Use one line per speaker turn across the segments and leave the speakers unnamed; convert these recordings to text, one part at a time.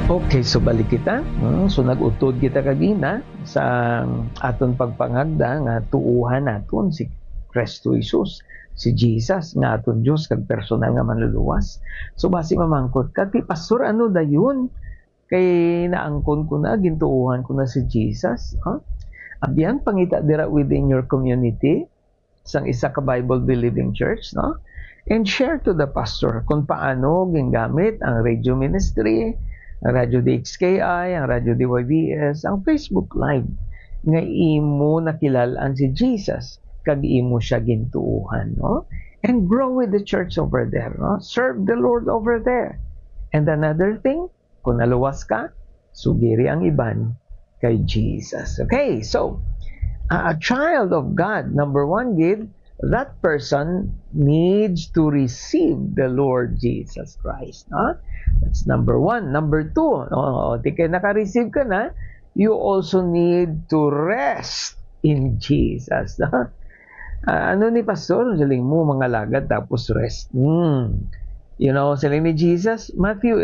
Okay, so balik kita. So nag-utod kita kagina sa aton pagpangagda nga tuuhan naton si Kristo Jesus, si Jesus nga aton Dios kag personal nga manluluwas. So basi mamangkot ka ti pastor, ano dayon? Kay naangkon ko na, gintuuhan ko na si Jesus. Abyan pangita dira within your community sang isa ka Bible believing church, no? And share to the pastor kung paano gingamit ang radio ministry, ang Radyo DXKI, ang Radyo DYBS, ang Facebook Live nga imo nakilalaan si Jesus kag imo siya gintuuhan, no? And grow with the church over there, no? Serve the Lord over there. And another thing, kung naluwas ka, sugiri ang iban kay Jesus. Okay, so a child of God, number one, that person needs to receive the Lord Jesus Christ. That's number one. Number two, di kayo naka-receive ka na, you also need to rest in Jesus. Ano ni Pastor? Saling mo mga lagad tapos rest. You know, saling ni Jesus, Matthew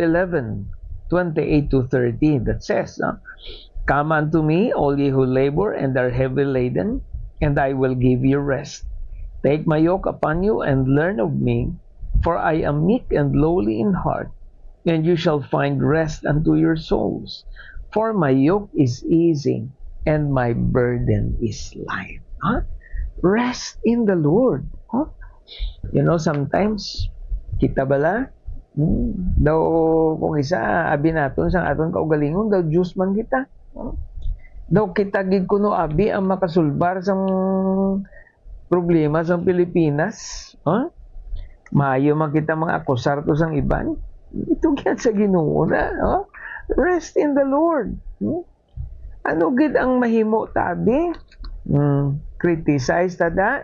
11:28-30, that says, "Come unto me, all ye who labor and are heavy laden, and I will give you rest. Take my yoke upon you and learn of me, for I am meek and lowly in heart, and you shall find rest unto your souls. For my yoke is easy, and my burden is light." Rest in the Lord. You know, sometimes, kita bala, daw kung isa, abi naton sang aton kaugalingon, daw Diyos man kita. Daw kita gid kuno abi ang makasulbar sang problema sa Pilipinas. Maayo man kita mga akusar to sang iban. Ito yan sa Ginoo na. Rest in the Lord. Ano gid ang mahimo tabi? Criticize tada.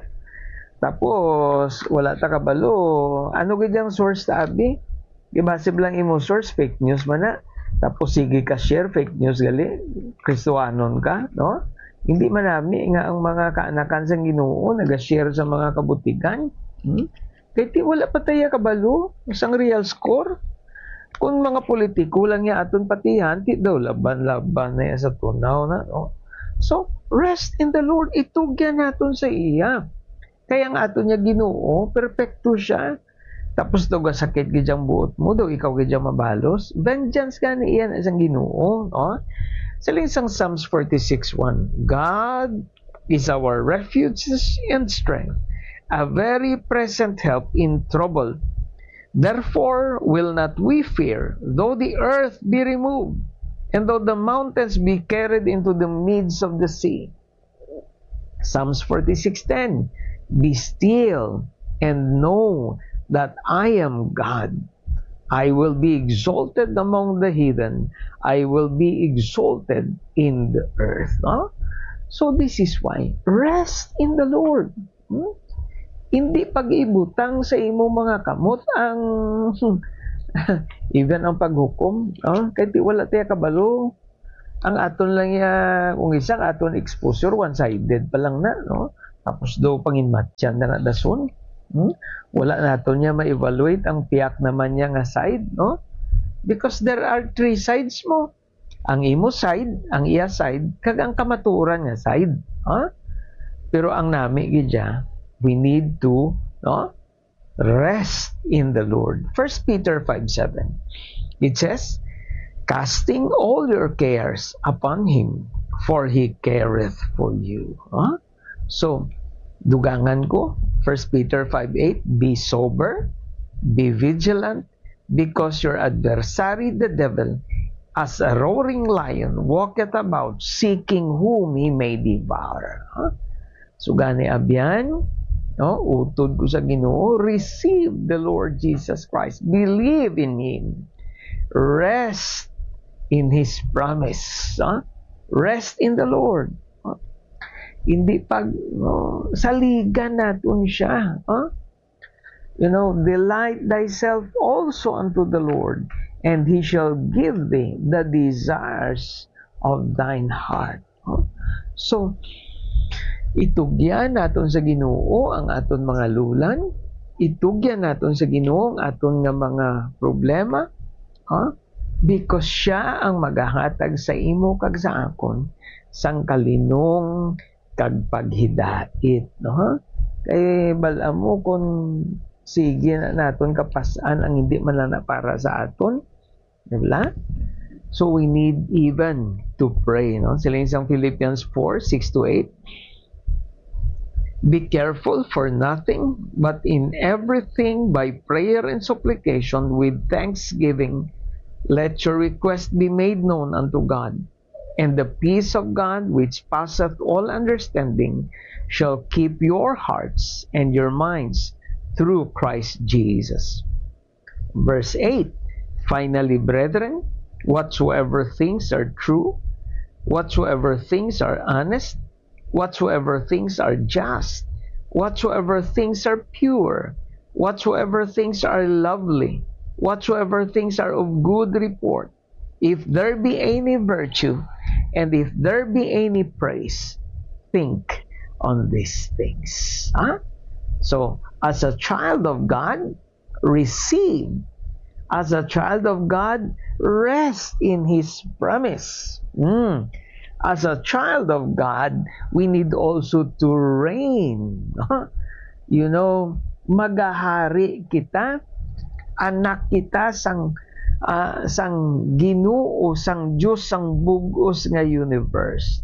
Tapos wala ta kabalo. Ano gid ang source tabi? Ibasib lang imo source, fake news man na. Tapos sige ka share fake news gali. Kristohanon ka, no? Hindi manami nga ang mga kaanakan sa Ginoo nag-share sa mga kabutigan. Kaya wala pa tayo kabalo isang real score. Kung mga politiko lang niya aton patihan, ti daw laban-laban na sa tunaw na, no? So, rest in the Lord. Itugyan naton sa iya. Kaya ang aton niya Ginoo, perfecto siya. Tapos daw sakit gidyang buot mo, daw ikaw gidyang mabalos. Vengeance ka na iyan isang Ginoo, no? Sa linsang Psalms 46:1, God is our refuge and strength, a very present help in trouble. Therefore will not we fear, though the earth be removed, and though the mountains be carried into the midst of the sea. Psalms 46:10, be still and know that I am God. I will be exalted among the heathen. I will be exalted in the earth. So this is why, rest in the Lord. Hindi pag-ibutang sa imo mga kamot ang even ang paghukom. Kahit wala tayo kabalo. Ang aton lang kung isang aton exposure, one-sided pa lang na. No? Tapos daw panginmatyan na dason. Wala nato niya ma-evaluate ang piyak naman niya nga side, no? Because there are three sides mo. Ang imo side, ang iya side, kag ang kamaturan nga side. Pero ang nami gidya, we need to, no, rest in the Lord. 1 Peter 5:7. It says, casting all your cares upon Him, for He careth for you. So, dugangan ko, 1 Peter 5:8, be sober, be vigilant, because your adversary, the devil, as a roaring lion, walketh about, seeking whom he may devour. So, gani abyan, utod ko sa Ginoo, receive the Lord Jesus Christ, believe in Him, rest in His promise, rest in the Lord. Hindi pag saligan natin siya. You know, delight thyself also unto the Lord, and He shall give thee the desires of thine heart. So, itugyan natin sa Ginoo ang aton mga lulan, itugyan natin sa Ginoo ang aton nga mga problema, because siya ang magahatag sa imo kag sa akon sang kalinong kag paghidait, no? Kay balam mo kung sige na naton kapasan ang hindi man na para sa aton, diba? So we need even to pray, no? Sila yung Philippians 4:6-8. Be careful for nothing, but in everything by prayer and supplication with thanksgiving, let your request be made known unto God, and the peace of God, which passeth all understanding, shall keep your hearts and your minds through Christ Jesus. Verse 8, finally, brethren, whatsoever things are true, whatsoever things are honest, whatsoever things are just, whatsoever things are pure, whatsoever things are lovely, whatsoever things are of good report, if there be any virtue, and if there be any praise, think on these things. Huh? So, as a child of God, receive. As a child of God, rest in His promise. As a child of God, we need also to reign. You know, magahari kita, anak kita sang Ginoo, sang Diyos, sang bugos nga universe.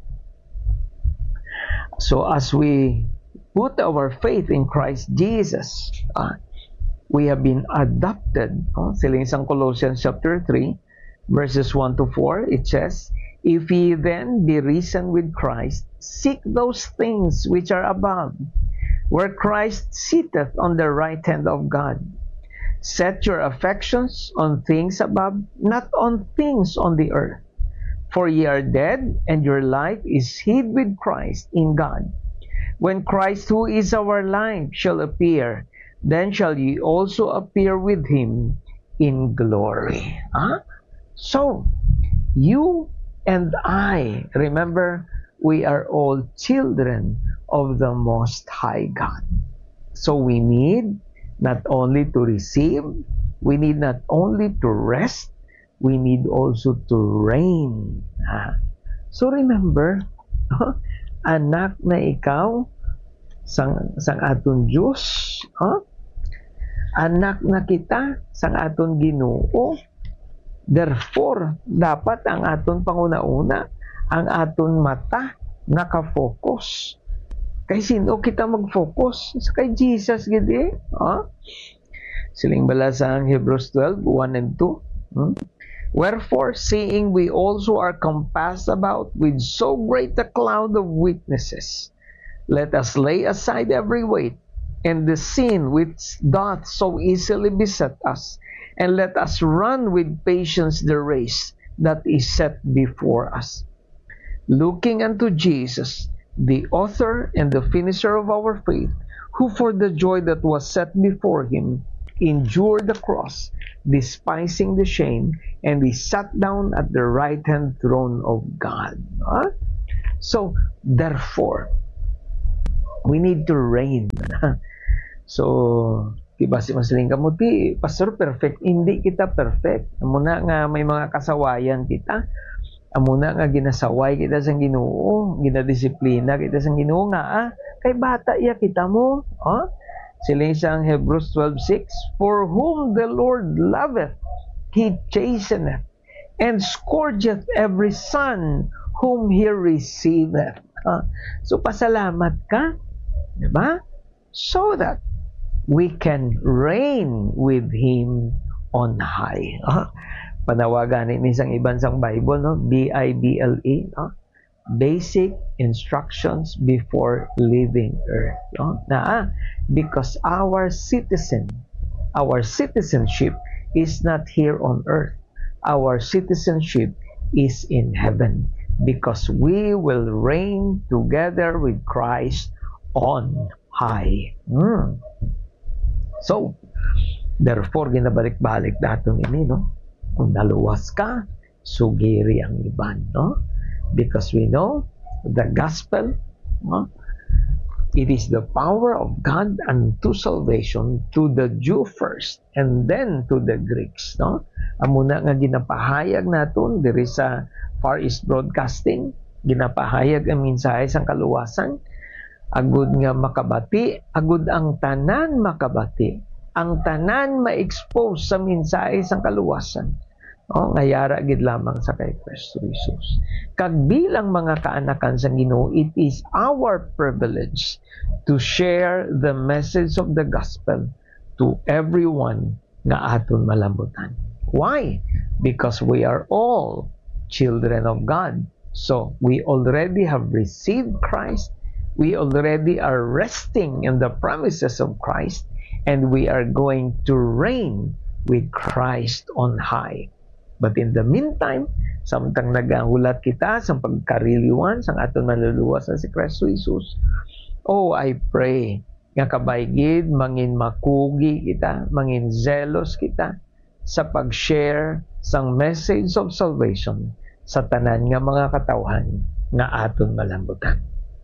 So as we put our faith in Christ Jesus, we have been adopted. Sila yung Colossians chapter 3, verses 1-4, it says, if ye then be risen with Christ, seek those things which are above, where Christ sitteth on the right hand of God. Set your affections on things above, not on things on the earth. For ye are dead, and your life is hid with Christ in God. When Christ, who is our life, shall appear, then shall ye also appear with Him in glory. So, you and I, remember, we are all children of the Most High God. So we need not only to receive, we need not only to rest, we need also to reign. So remember, anak na ikaw sang aton Diyos, anak na kita sang aton Ginoo. Therefore, dapat ang aton panguna-una, ang aton mata naka-focus. Kay sino kita mag-focus? Sa kay Jesus, gidi. Siling bala sa Hebrews 12:1-2. Wherefore, seeing we also are compassed about with so great a cloud of witnesses, let us lay aside every weight and the sin which doth so easily beset us, and let us run with patience the race that is set before us, looking unto Jesus, the author and the finisher of our faith, who for the joy that was set before Him endured the cross, despising the shame, and He sat down at the right hand throne of God. So, therefore, we need to reign. So, diba si Masiling Kamuti, Pastor, perfect. Hindi kita perfect. Muna nga may mga kasawayan kita. Muna nga ginasaway kita sa Ginoo, ginadisiplina kita sa Ginoo nga, kay bata iya kita mo. Sila isang Hebrews 12:6, for whom the Lord loveth, He chasteneth, and scourgeth every son whom He receiveth. So, pasalamat ka, diba? So that we can reign with Him on high. Panawagan ni isang ibansang Bible, no? BIBLE, no? Basic instructions before leaving earth. No? Because our citizenship is not here on earth. Our citizenship is in heaven, because we will reign together with Christ on high. So, therefore, ginabalik-balik natin ini, no? Kung naluwas ka, sugiri ang iban, no? Because we know the gospel, no? It is the power of God unto salvation to the Jew first and then to the Greeks. No? Amuna nga ginapahayag naton diri sa Far East Broadcasting, ginapahayag ang mensahe sang kaluwasan, agud nga makabati, agud ang tanan makabati, ang tanan ma-expose sa mensahe sang kaluwasan. Ngayara gid lamang sa kay Kristo Jesus. Kag bilang mga kaanakan sa Ginoo, it is our privilege to share the message of the gospel to everyone nga aton malambutan. Why? Because we are all children of God. So, we already have received Christ. We already are resting in the promises of Christ, and we are going to reign with Christ on high. But in the meantime, samtang nagahulat kita sa pagkariliwan sang aton manluluwas sa si Kristo Jesus, I pray nga kabaygid mangin makugi kita, mangin zealous kita sa pag-share sang message of salvation sa tanan nga mga katawhan nga aton malambutan.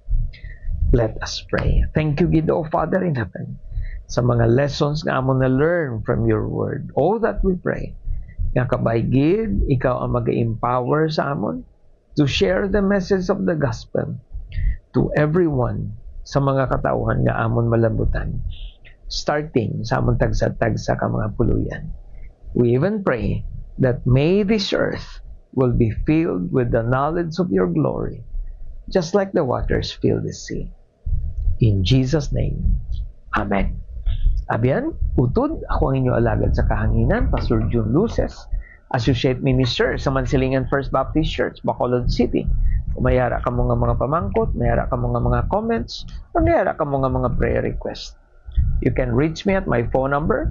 Let us pray. Thank you, Ginoo Father in heaven, sa mga lessons nga amon na learn from your word. All that we pray, nga kabaygid, ikaw ang mag-empower sa amon to share the message of the gospel to everyone sa mga katauhan nga amon malambutan, starting sa amon tagsa-tagsa ka mga puluyan. We even pray that may this earth will be filled with the knowledge of your glory, just like the waters fill the sea. In Jesus' name, Amen. Abiyan, utod, ako ang inyo alagad sa kahanginan, Pastor June Luces, Associate Minister sa Mansilingan First Baptist Church, Bacolod City. Kung mayara ka mga pamangkot, mayara ka mga comments, o mayara ka mga prayer request, you can reach me at my phone number,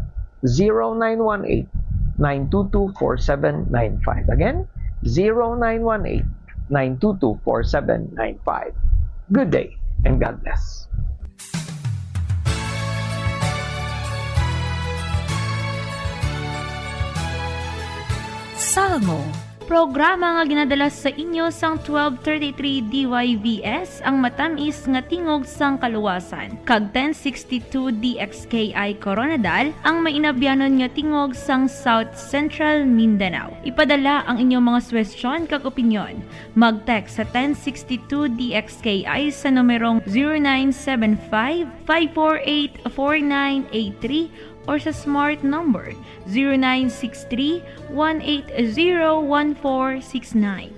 0918-922-4795. Again, 0918-922-4795. Good day and God bless.
Salmo, programa nga ginadala sa inyo sang 1233 DYVS ang matamis nga tingog sang kaluwasan. Kag 1062 DXKI Coronadal ang mainabyanon nga tingog sang South Central Mindanao. Ipadala ang inyong mga suwestyon kag opinyon. Mag-text sa 1062 DXKI sa numerong 0975-548-4983 or sa smart number 0963-180-1469.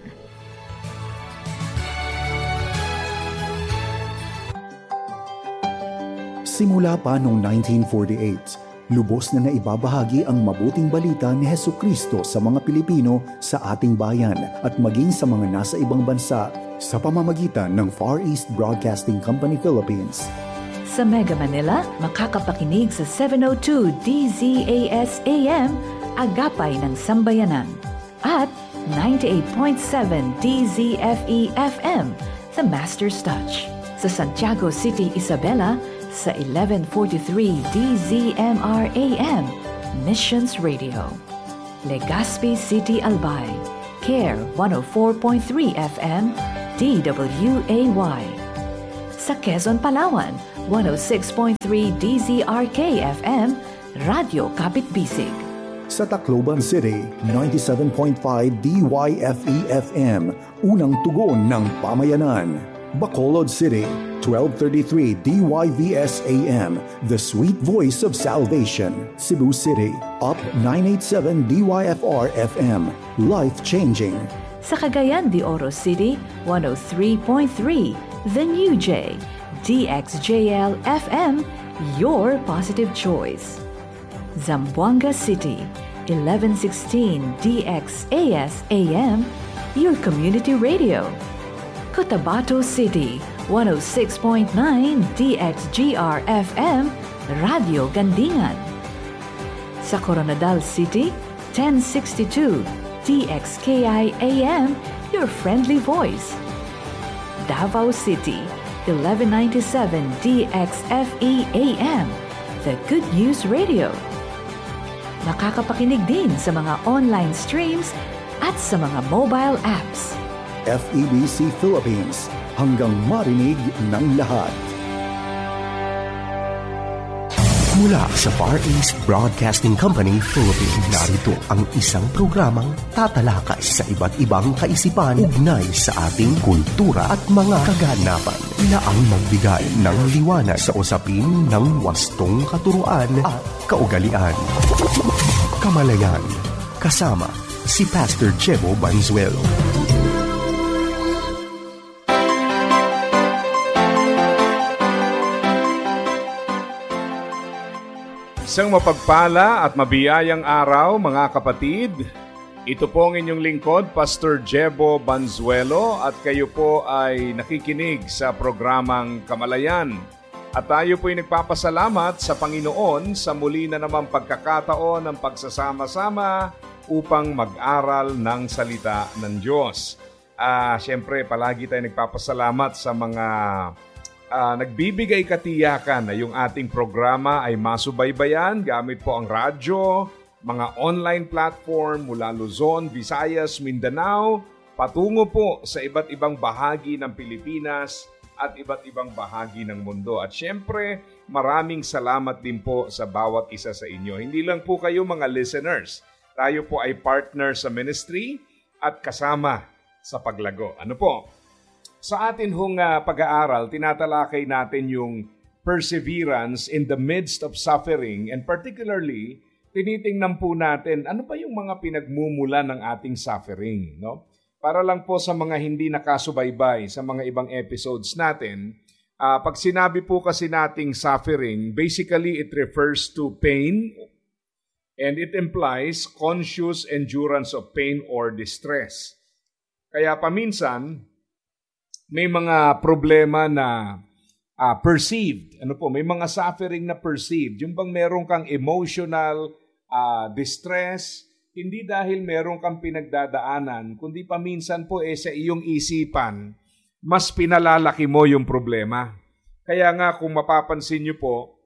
Simula pa noong 1948, lubos na naibabahagi ang mabuting balita ni Hesukristo sa mga Pilipino sa ating bayan at maging sa mga nasa ibang bansa sa pamamagitan ng Far East Broadcasting Company Philippines.
Sa Mega Manila, makakapakinig sa 702 DZAS AM, Agapay ng Sambayanan. At 98.7 DZFE FM, The Master's Touch. Sa Santiago City, Isabela, sa 1143 DZMR AM, Missions Radio. Legazpi City, Albay, CARE 104.3 FM, DWAY. Sa Quezon, Palawan, 106.3 DZRK FM, Radyo Kapitbisig.
Sa Tacloban City, 97.5 DYFE FM, unang tugon ng pamayanan. Bacolod City, 1233 DYVS AM, the sweet voice of salvation. Cebu City, up 987 DYFR FM, life-changing.
Sa Cagayan de Oro City, 103.3 The New J, DXJL FM, your positive choice. Zamboanga City, 1116 DXAS AM, your community radio. Cotabato City, 106.9 DXGR FM, Radio Gandingan. Sa Coronadal City, 1062 DXKI AM, your friendly voice. Davao City, 1197 DXFE AM, The Good News Radio. Makakapakinig din sa mga online streams at sa mga mobile apps.
FEBC Philippines, hanggang marinig ng lahat.
Mula sa Far East Broadcasting Company, Philippines, narito ang isang programang tatalakay sa iba't ibang kaisipan ugnay sa ating kultura at mga kaganapan na ang magbigay ng liwanag sa usapin ng wastong katuruan at kaugalian. Kamalayan, kasama si Pastor Jebo Banzuelo.
Isang mapagpala at mabiyayang araw, mga kapatid. Ito po ang inyong lingkod, Pastor Jebo Banzuelo, at kayo po ay nakikinig sa programang Kamalayan. At tayo po ay nagpapasalamat sa Panginoon sa muli na naman pagkakataon ng pagsasama-sama upang mag-aral ng salita ng Diyos. Siyempre, palagi tayo nagpapasalamat sa mga nagbibigay katiyakan na yung ating programa ay masubaybayan gamit po ang radyo, mga online platform mula Luzon, Visayas, Mindanao, patungo po sa iba't ibang bahagi ng Pilipinas at iba't ibang bahagi ng mundo. At syempre, maraming salamat din po sa bawat isa sa inyo. Hindi lang po kayo mga listeners. Tayo po ay partner sa ministry at kasama sa paglago. Ano po? Sa atin hong pag-aaral, tinatalakay natin yung perseverance in the midst of suffering, and particularly, tinitingnan po natin ano ba yung mga pinagmumula ng ating suffering, no? Para lang po sa mga hindi nakasubaybay sa mga ibang episodes natin, pag sinabi po kasi nating suffering, basically it refers to pain, and it implies conscious endurance of pain or distress. Kaya paminsan, may mga problema na perceived. May mga suffering na perceived. Yung bang meron kang emotional distress, hindi dahil meron kang pinagdadaanan, kundi paminsan po sa iyong isipan, mas pinalalaki mo yung problema. Kaya nga kung mapapansin niyo po,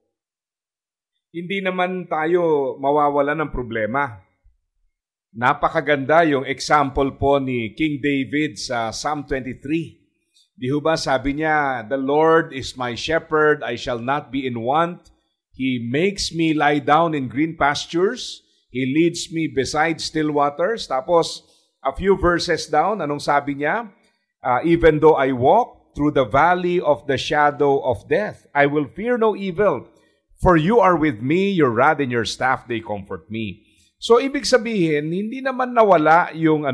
hindi naman tayo mawawala ng problema. Napakaganda yung example po ni King David sa Psalm 23. Di ba sabi niya, "The Lord is my shepherd, I shall not be in want. He makes me lie down in green pastures. He leads me beside still waters." Tapos, a few verses down, anong sabi niya? "Even though I walk through the valley of the shadow of death, I will fear no evil. For you are with me, your rod and your staff, they comfort me." So, ibig sabihin, hindi naman nawala yung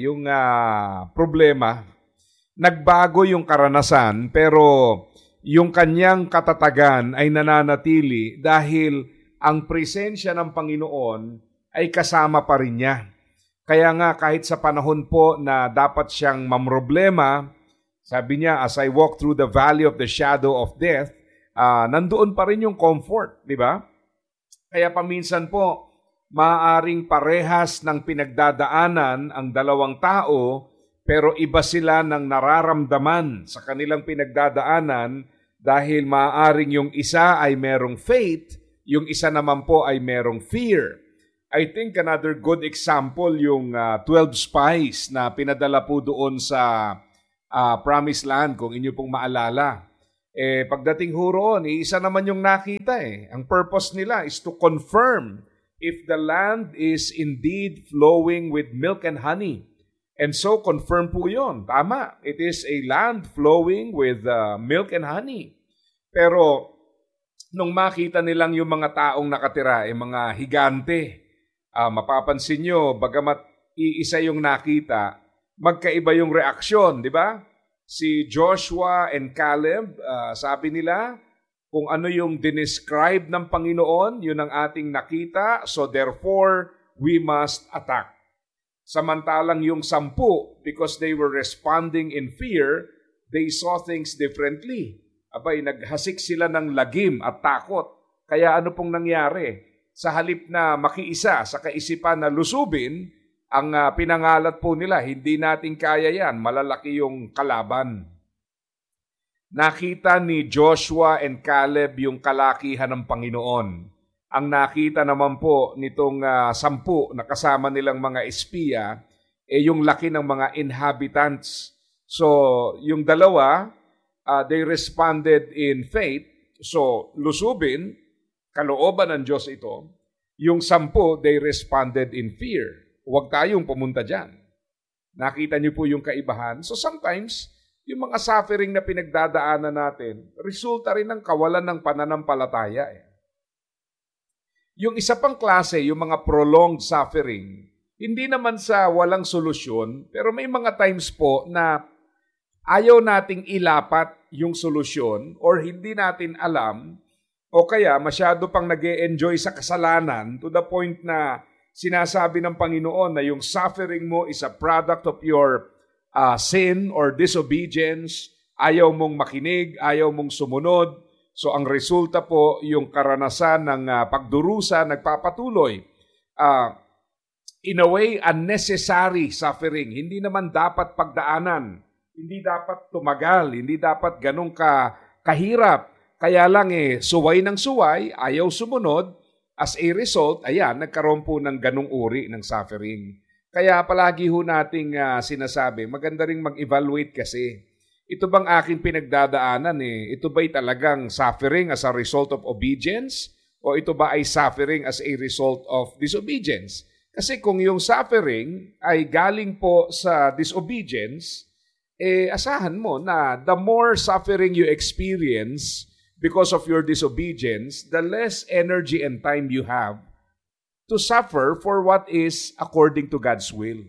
problema. Nagbago yung karanasan, pero yung kanyang katatagan ay nananatili dahil ang presensya ng Panginoon ay kasama pa rin niya. Kaya nga kahit sa panahon po na dapat siyang mamroblema, sabi niya, "As I walk through the valley of the shadow of death," nandoon pa rin yung comfort, di ba? Kaya paminsan po, maaaring parehas ng pinagdadaanan ang dalawang tao, pero iba sila ng nararamdaman sa kanilang pinagdadaanan dahil maaaring yung isa ay merong faith, yung isa naman po ay merong fear. I think another good example yung 12 spies na pinadala po doon sa Promised Land, kung inyo pong maalala. Pagdating ho roon, isa naman yung nakita . Ang purpose nila is to confirm if the land is indeed flowing with milk and honey. And so, confirm po yun. Tama, it is a land flowing with milk and honey. Pero, nung makita nilang yung mga taong nakatira, mga higante, mapapansin nyo, bagamat iisa yung nakita, magkaiba yung reaksyon, di ba? Si Joshua and Caleb, sabi nila, kung ano yung dinescribe ng Panginoon, yun ang ating nakita, so therefore, we must attack. Samantalang yung 10, because they were responding in fear, they saw things differently. Naghasik sila ng lagim at takot. Kaya ano pong nangyari? Sa halip na makiisa sa kaisipan na lusubin, ang pinangalat po nila, hindi natin kaya yan, malalaki yung kalaban. Nakita ni Joshua and Caleb yung kalakihan ng Panginoon. Ang nakita naman po nitong 10 na kasama nilang mga espiya, yung laki ng mga inhabitants. So, yung dalawa, they responded in faith. So, lusubin, kalooban ng Diyos ito. Yung 10, they responded in fear. Huwag tayong pumunta dyan. Nakita niyo po yung kaibahan? So sometimes, yung mga suffering na pinagdadaanan natin, resulta rin ng kawalan ng pananampalataya. Yung isa pang klase, yung mga prolonged suffering, hindi naman sa walang solusyon, pero may mga times po na ayaw nating ilapat yung solusyon or hindi natin alam o kaya masyado pang nag-e-enjoy sa kasalanan to the point na sinasabi ng Panginoon na yung suffering mo is a product of your sin or disobedience, ayaw mong makinig, ayaw mong sumunod. So ang resulta po, yung karanasan ng pagdurusa, nagpapatuloy. In a way, unnecessary suffering. Hindi naman dapat pagdaanan. Hindi dapat tumagal. Hindi dapat ganun kahirap. Kaya lang suway ng suway, ayaw sumunod. As a result, ayan, nagkaroon po ng ganung uri ng suffering. Kaya palagi ho nating sinasabi, maganda ring mag-evaluate kasi. Ito bang aking pinagdadaanan Ito ba'y talagang suffering as a result of obedience? O ito ba ay suffering as a result of disobedience? Kasi kung yung suffering ay galing po sa disobedience, asahan mo na the more suffering you experience because of your disobedience, the less energy and time you have to suffer for what is according to God's will.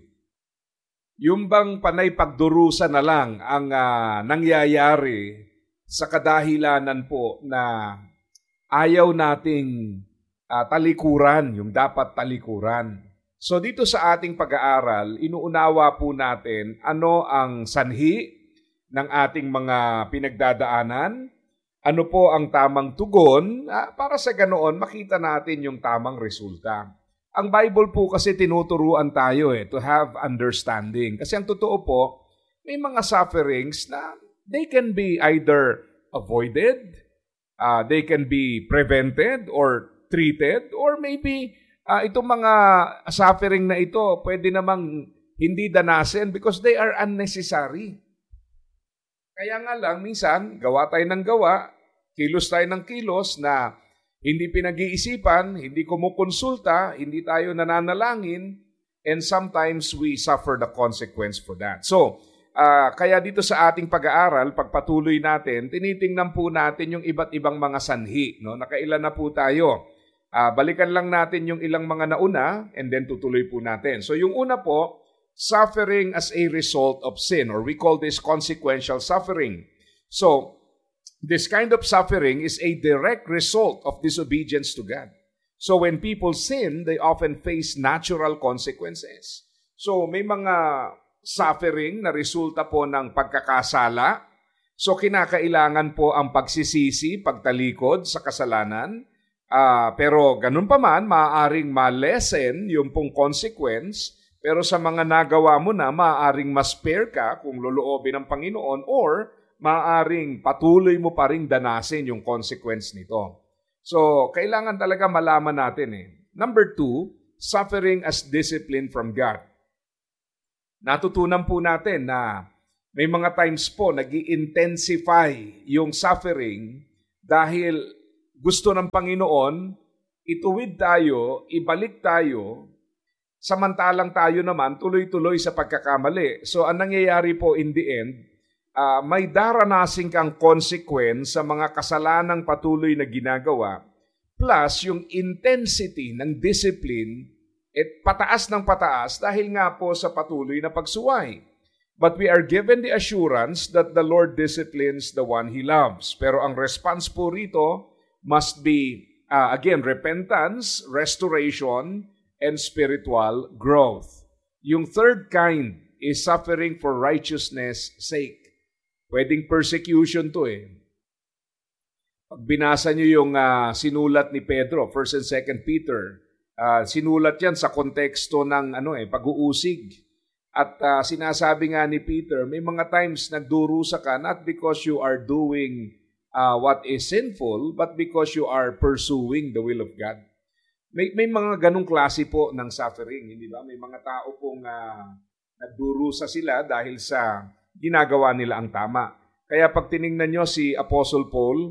Yung bang panay pagdurusa na lang ang nangyayari sa kadahilanan po na ayaw nating talikuran, yung dapat talikuran. So dito sa ating pag-aaral, inuunawa po natin ano ang sanhi ng ating mga pinagdadaanan, ano po ang tamang tugon para sa ganoon makita natin yung tamang resulta. Ang Bible po kasi tinuturuan tayo to have understanding. Kasi ang totoo po, may mga sufferings na they can be either avoided, they can be prevented or treated, or maybe itong mga suffering na ito pwede namang hindi danasin because they are unnecessary. Kaya nga lang, minsan, gawa tayo ng gawa, kilos tayo ng kilos na hindi pinag-iisipan, hindi kumukonsulta, hindi tayo nananalangin, and sometimes we suffer the consequence for that. So, kaya dito sa ating pag-aaral, pagpatuloy natin, tinitingnan po natin yung iba't ibang mga sanhi. No? Nakailan na po tayo. Balikan lang natin yung ilang mga nauna, and then tutuloy po natin. So, yung una po, suffering as a result of sin, or we call this consequential suffering. So, this kind of suffering is a direct result of disobedience to God. So, when people sin, they often face natural consequences. So, may mga suffering na resulta po ng pagkakasala. So, kinakailangan po ang pagsisisi, pagtalikod sa kasalanan. Pero ganun pa man, maaaring ma-lessen yung pong consequence. Pero sa mga nagawa mo na, maaaring ma-spare ka kung loloobin ng Panginoon or maaaring patuloy mo pa ring danasin yung consequence nito. So, kailangan talaga malaman natin Number 2, suffering as discipline from God. Natutunan po natin na may mga times po nag-i-intensify yung suffering dahil gusto ng Panginoon, ituwid tayo, ibalik tayo, samantalang tayo naman tuloy-tuloy sa pagkakamali. So, ang nangyayari po in the end, may daranasin kang consequence sa mga kasalanang patuloy na ginagawa, plus yung intensity ng discipline, pataas ng pataas dahil nga po sa patuloy na pagsuway. But we are given the assurance that the Lord disciplines the one He loves. Pero ang response po rito must be, again, repentance, restoration, and spiritual growth. Yung third kind is suffering for righteousness' sake. Pwedeng persecution to Pag binasa nyo yung sinulat ni Pedro, 1 and 2 Peter, sinulat yan sa konteksto ng pag-uusig. At sinasabi nga ni Peter, may mga times nagdurusa ka not because you are doing what is sinful, but because you are pursuing the will of God. May mga ganong klase po ng suffering, hindi ba? May mga tao pong nagdurusa sila dahil sa ginagawa nila ang tama. Kaya pag tiningnan nyo si Apostle Paul,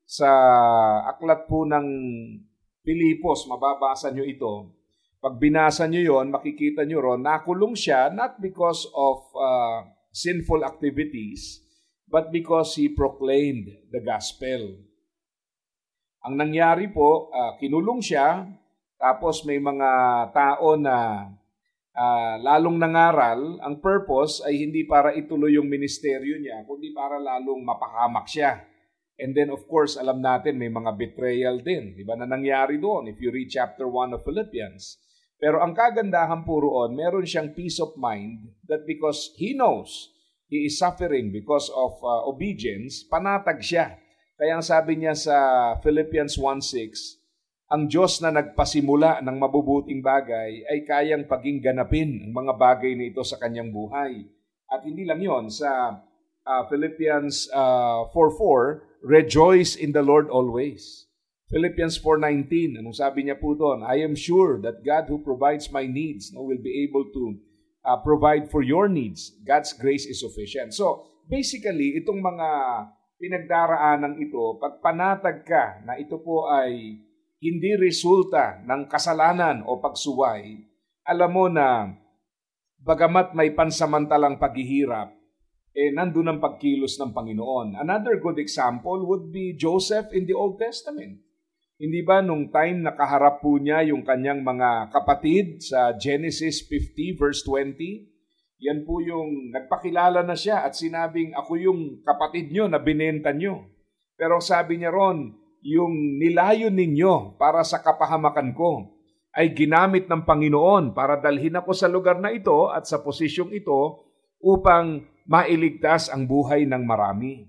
Sa aklat po ng Pilipos, mababasa nyo ito. Pag binasa nyo yon, makikita nyo ron, nakulong siya not because of sinful activities, but because he proclaimed the gospel. Ang nangyari po, kinulong siya, tapos may mga tao na lalong nangaral. Ang purpose ay hindi para ituloy yung ministeryo niya, kundi para lalong mapahamak siya. And then of course, alam natin may mga betrayal din, di ba, na nangyari doon if you read chapter 1 of Philippians. Pero ang kagandahan po roon, meron siyang peace of mind that because he knows he is suffering because of obedience, panatag siya. Kaya ang sabi niya sa Philippians 1:6, ang Diyos na nagpasimula ng mabubuting bagay ay kayang paging ganapin ang mga bagay na ito sa kanyang buhay. At hindi lang yon, sa Philippians 4:4, rejoice in the Lord always. Philippians 4:19, anong sabi niya po doon? I am sure that God who provides my needs will be able to provide for your needs. God's grace is sufficient. So, basically, itong mga pinagdaraanan ito, pag panatag ka na ito po ay hindi resulta ng kasalanan o pagsuway, alam mo na bagamat may pansamantalang paghihirap, nandun ang pagkilos ng Panginoon. Another good example would be Joseph in the Old Testament. Hindi ba nung time nakaharap po niya yung kanyang mga kapatid sa Genesis 50 verse 20? Yan po yung nagpakilala na siya at sinabing, ako yung kapatid nyo na binenta nyo. Pero sabi niya ron, yung nilayo ninyo para sa kapahamakan ko ay ginamit ng Panginoon para dalhin ako sa lugar na ito at sa posisyong ito upang mailigtas ang buhay ng marami.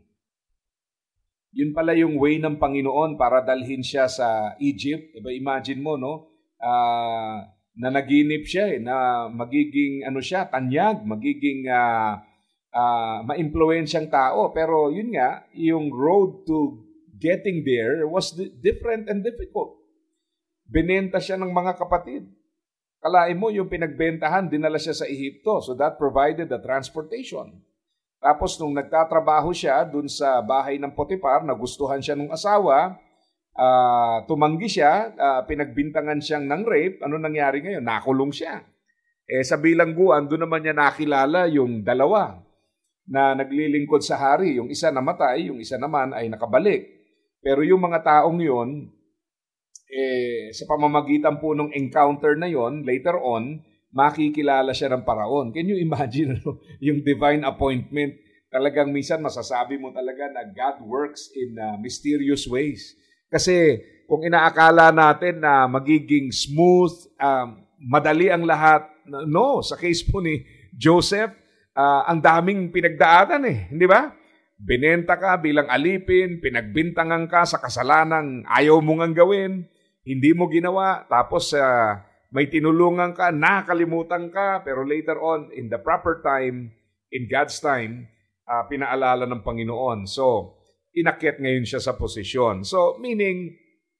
Yun pala yung way ng Panginoon para dalhin siya sa Egypt. Diba, imagine mo, no? Na naginip siya na magiging tanyag, magiging ma-impluwensyang tao. Pero yun nga, yung road to getting there was different and difficult. Binenta siya ng mga kapatid. Kalain mo, yung pinagbentahan, dinala siya sa Ehipto. So that provided the transportation. Tapos nung nagtatrabaho siya dun sa bahay ng Potiphar, nagustuhan siya ng asawa, tumanggi siya, pinagbintangan siyang ng rape. Ano nangyari ngayon? Nakulong siya. Sa bilangguan, doon naman niya nakilala yung dalawa na naglilingkod sa hari. Yung isa namatay, yung isa naman ay nakabalik. Pero yung mga taong yun, sa pamamagitan po ng encounter na yon, later on, makikilala siya ng paraon. Can you imagine yung divine appointment? Talagang minsan masasabi mo talaga na God works in mysterious ways. Kasi kung inaakala natin na magiging smooth, madali ang lahat, no, sa case po ni Joseph, ang daming pinagdaanan hindi ba? Binenta ka bilang alipin, pinagbintangan ka sa kasalanang ayaw mo ngang gawin, hindi mo ginawa, tapos may tinulungan ka, nakalimutan ka, pero later on, in the proper time, in God's time, pinaalala ng Panginoon. So, inakyat ngayon siya sa posisyon. So, meaning,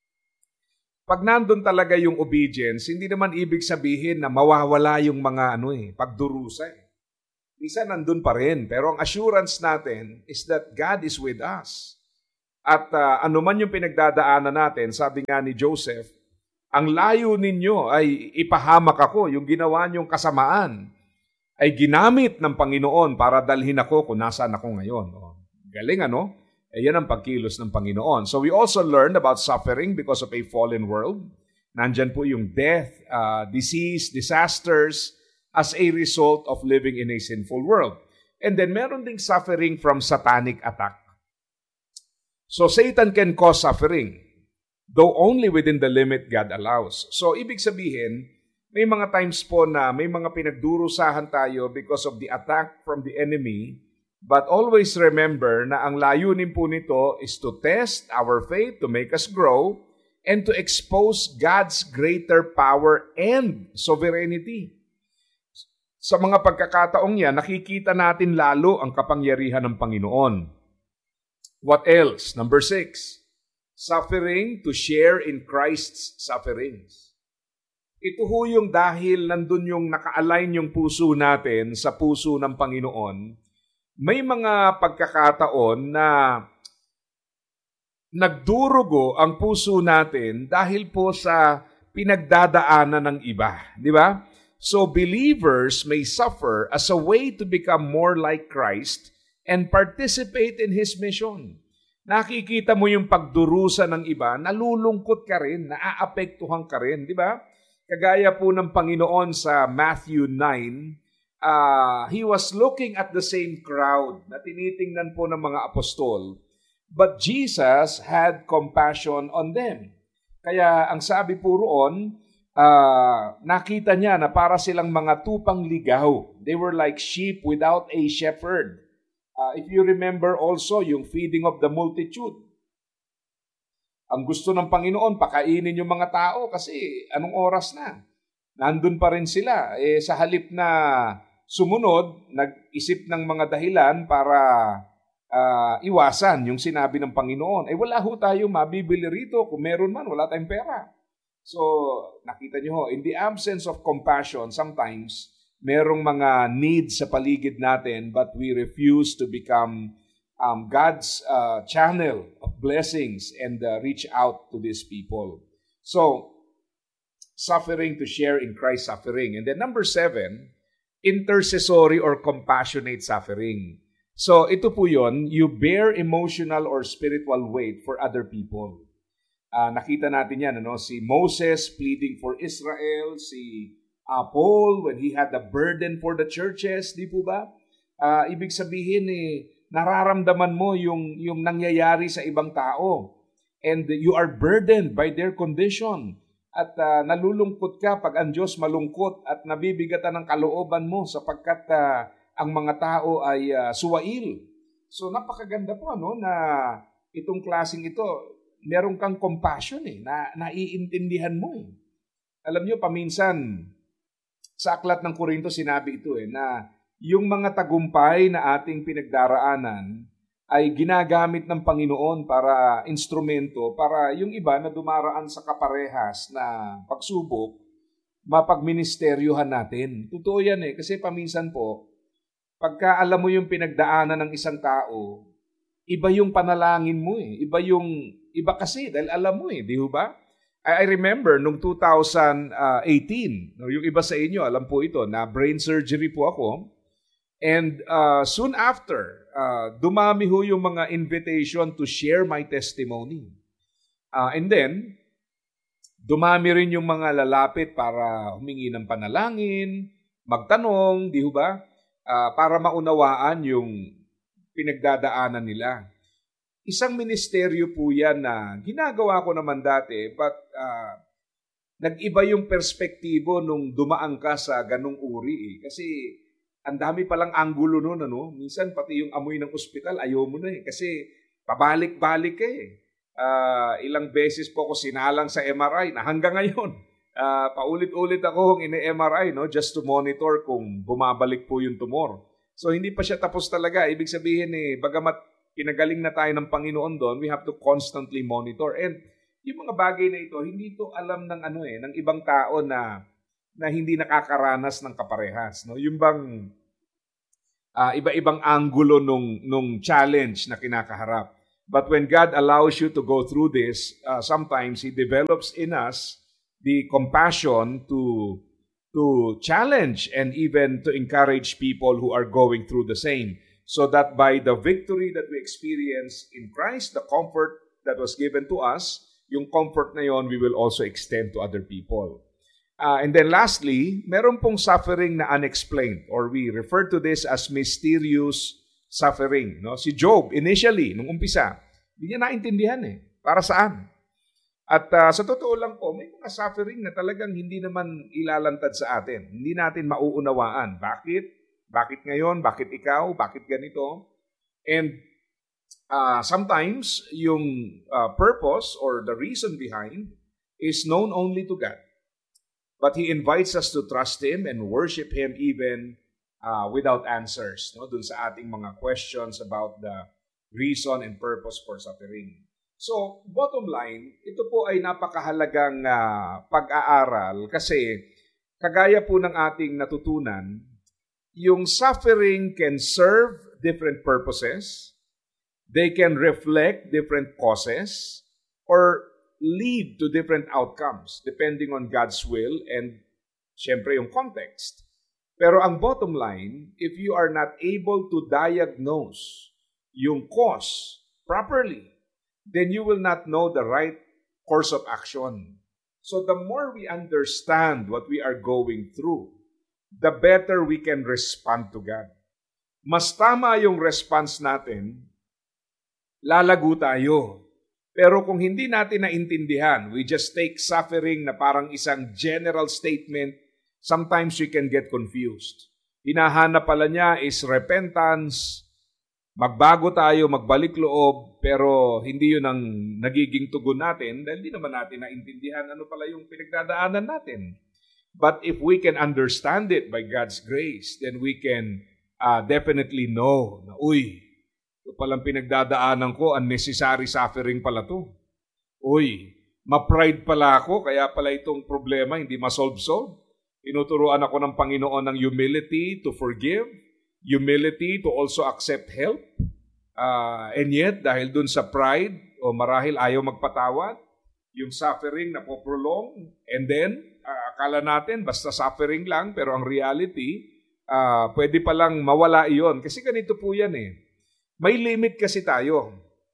pag nandun talaga yung obedience, hindi naman ibig sabihin na mawawala yung mga pagdurusa. Isa nandun pa rin. Pero ang assurance natin is that God is with us. At anuman yung pinagdadaanan natin, sabi nga ni Joseph, ang layo ninyo ay ipahamak ako, yung ginawa niyong kasamaan ay ginamit ng Panginoon para dalhin ako kung nasaan ako ngayon. Galing yan ang pagkilos ng Panginoon. So we also learned about suffering because of a fallen world. Nandyan po yung death, disease, disasters as a result of living in a sinful world. And then meron ding suffering from satanic attack. So Satan can cause suffering, though only within the limit God allows. So ibig sabihin, may mga times po na may mga pinagdurusahan tayo because of the attack from the enemy. But always remember na ang layunin po nito is to test our faith, to make us grow, and to expose God's greater power and sovereignty. Sa mga pagkakataong yan, nakikita natin lalo ang kapangyarihan ng Panginoon. What else? Number 6, suffering to share in Christ's sufferings. Ito ho yung dahil nandun yung naka-align yung puso natin sa puso ng Panginoon, may mga pagkakataon na nagdurugo ang puso natin dahil po sa pinagdadaanan ng iba. Di ba? So believers may suffer as a way to become more like Christ and participate in His mission. Nakikita mo yung pagdurusa ng iba, nalulungkot ka rin, naaapektuhan ka rin, di ba? Kagaya po ng Panginoon sa Matthew 9, He was looking at the same crowd na tinitingnan po ng mga apostol, but Jesus had compassion on them. Kaya ang sabi po roon, nakita niya na para silang mga tupang ligaw. They were like sheep without a shepherd. If you remember also yung feeding of the multitude. Ang gusto ng Panginoon, pakainin yung mga tao kasi anong oras na? Nandun pa rin sila. Sa halip na sumunod, nag-isip ng mga dahilan para iwasan yung sinabi ng Panginoon. Wala ho tayo mabibili rito. Kung meron man, wala tayong pera. So, nakita niyo ho, in the absence of compassion, sometimes merong mga needs sa paligid natin, but we refuse to become God's channel of blessings and reach out to these people. So, suffering to share in Christ's suffering. And then number 7, intercessory or compassionate suffering. So, ito po yun, you bear emotional or spiritual weight for other people. Nakita natin yan, si Moses pleading for Israel, si Paul when he had the burden for the churches, di po ba? Ibig sabihin, nararamdaman mo yung nangyayari sa ibang tao. And you are burdened by their condition. At nalulungkot ka pag ang Diyos malungkot at nabibigatan ng kalooban mo sapagkat ang mga tao ay suwail. So napakaganda po na itong klaseng ito, meron kang compassion na naiintindihan mo. Alam niyo, paminsan, sa Aklat ng Korinto sinabi ito na yung mga tagumpay na ating pinagdaraanan ay ginagamit ng Panginoon para instrumento para yung iba na dumaraan sa kaparehas na pagsubok, mapagministeryohan natin. Totoo yan kasi paminsan po, pagka alam mo yung pinagdaanan ng isang tao, iba yung panalangin mo Iba kasi dahil alam mo di ba? I remember nung 2018, yung iba sa inyo, alam po ito, na brain surgery po ako. And soon after, dumami ho yung mga invitation to share my testimony. And then, dumami rin yung mga lalapit para humingi ng panalangin, magtanong, di ba? Para maunawaan yung pinagdadaanan nila. Isang ministeryo po yan na ginagawa ko naman dati, but nag-iba yung perspektibo nung dumaan ka sa ganung uri. Kasi ang dami palang anggulo nun. Minsan pati yung amoy ng ospital, ayaw mo na kasi pabalik-balik ka Ilang beses po ako sinalang sa MRI na hanggang ngayon, paulit-ulit akong ine-MRI just to monitor kung bumabalik po yung tumor. So hindi pa siya tapos talaga. Ibig sabihin bagamat pinagaling na tayo ng Panginoon doon, we have to constantly monitor. And yung mga bagay na ito, hindi ito alam ng ng ibang tao na hindi nakakaranas ng kaparehas. Yung bang iba-ibang anggulo nung challenge na kinakaharap. But when God allows you to go through this, sometimes He develops in us the compassion to challenge and even to encourage people who are going through the same. So that by the victory that we experience in Christ, the comfort that was given to us, yung comfort na yon we will also extend to other people. And then lastly, meron pong suffering na unexplained, or we refer to this as mysterious suffering. Si Job, initially, nung umpisa, hindi niya naintindihan para saan. At sa totoo lang po, may mga suffering na talagang hindi naman ilalantad sa atin. Hindi natin mauunawaan. Bakit? Bakit ngayon? Bakit ikaw? Bakit ganito? And sometimes, yung purpose or the reason behind is known only to God. But He invites us to trust Him and worship Him even without answers. Dun sa ating mga questions about the reason and purpose for suffering. So, bottom line, ito po ay napakahalagang pag-aaral kasi kagaya po ng ating natutunan, yung suffering can serve different purposes They can reflect different causes or lead to different outcomes depending on God's will and syempre yung context. Pero ang bottom line, if you are not able to diagnose yung cause properly, then you will not know the right course of action. So the more we understand what we are going through, the better we can respond to God. Mas tama yung response natin, lalago tayo. Pero kung hindi natin naintindihan, we just take suffering na parang isang general statement, sometimes we can get confused. Hinahanap pala niya is repentance, magbago tayo, magbalik loob, pero hindi yun ang nagiging tugon natin dahil hindi naman natin naintindihan ano pala yung pinagdadaanan natin. But if we can understand it by God's grace, then we can definitely know na, ito palang pinagdadaanan ko, unnecessary suffering pala to. Ma-pride pala ako, kaya pala itong problema hindi ma-solve-solve. Tinuturuan ako ng Panginoon ng humility to forgive, humility to also accept help. And yet, dahil dun sa pride, o marahil ayaw magpatawad, yung suffering na po-prolong, and then, akala natin, basta suffering lang, pero ang reality, pwede palang mawala iyon. Kasi ganito po yan eh. May limit kasi tayo.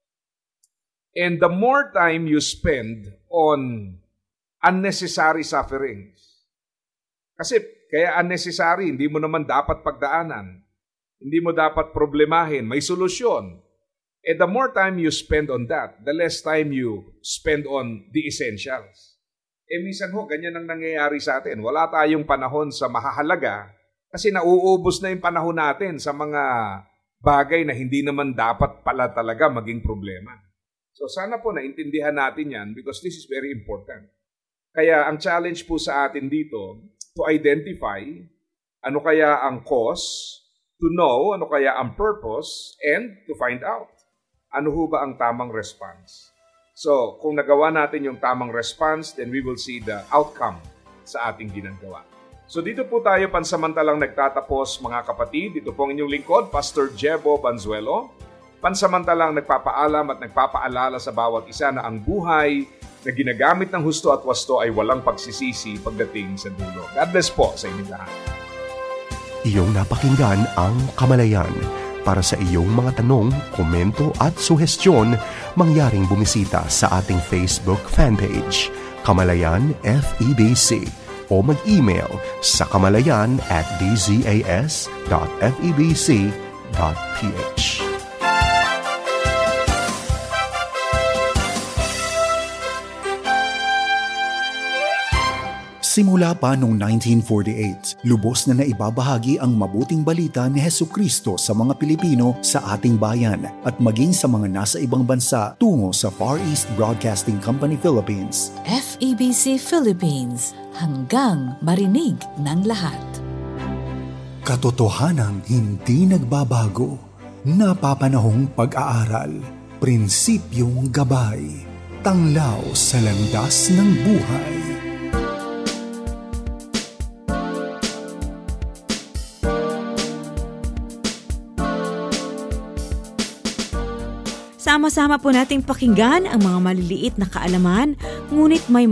And the more time you spend on unnecessary suffering, kasi kaya unnecessary, hindi mo naman dapat pagdaanan. Hindi mo dapat problemahin. May solusyon. And the more time you spend on that, the less time you spend on the essentials. Minsan ganyan ang nangyayari sa atin. Wala tayong panahon sa mahahalaga kasi nauubos na yung panahon natin sa mga bagay na hindi naman dapat pala talaga maging problema. So sana po naintindihan natin yan because this is very important. Kaya ang challenge po sa atin dito, to identify ano kaya ang cause, to know ano kaya ang purpose, and to find out ano ho ba ang tamang response. So kung nagawa natin yung tamang response, then we will see the outcome sa ating ginagawa. So dito po tayo pansamantalang nagtatapos mga kapatid. Dito po ang inyong lingkod, Pastor Jebo Banzuelo. Pansamantalang nagpapaalam at nagpapaalala sa bawat isa na ang buhay na ginagamit ng husto at wasto ay walang pagsisisi pagdating sa dulo. God bless po sa inyong lahat.
Iyong napakinggan ang Kamalayan. Para sa iyong mga tanong, komento at suhestyon, mangyaring bumisita sa ating Facebook fanpage, Kamalayan FEBC, o mag-email sa kamalayan@dzas.febc.ph.
Simula pa noong 1948, lubos na naibabahagi ang mabuting balita ni Hesukristo sa mga Pilipino sa ating bayan at maging sa mga nasa ibang bansa tungo sa Far East Broadcasting Company Philippines.
FEBC Philippines, hanggang marinig ng lahat.
Katotohanang hindi nagbabago, napapanahong pag-aaral, prinsipyong gabay, tanglaw sa landas ng buhay.
Sama-sama po nating pakinggan ang mga maliliit na kaalaman, ngunit may